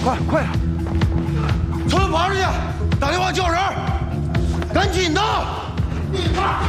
快点！村旁去，打电话叫人，赶紧的！